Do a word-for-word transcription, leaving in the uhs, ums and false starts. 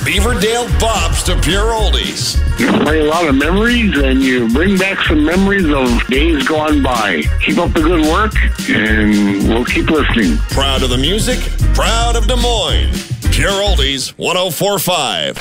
Beaverdale bops to pure oldies. You play a lot of memories, and you bring back some memories of days gone by. Keep up the good work, and we'll keep listening. Proud of the music, proud of Des Moines. Pure Oldies one oh four point five.